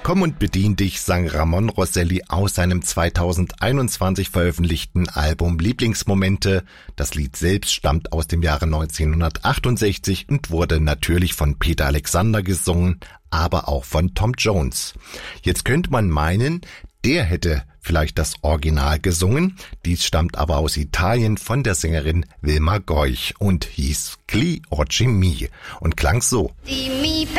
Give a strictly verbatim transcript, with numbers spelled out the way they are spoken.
Komm und bedien dich, sang Ramon Rosselli aus seinem zweitausendeinundzwanzig veröffentlichten Album Lieblingsmomente. Das Lied selbst stammt aus dem Jahre neunzehnhundertachtundsechzig und wurde natürlich von Peter Alexander gesungen, aber auch von Tom Jones. Jetzt könnte man meinen, der hätte vielleicht das Original gesungen. Dies stammt aber aus Italien von der Sängerin Vilma Goich und hieß Gli Occhi Mi und klang so.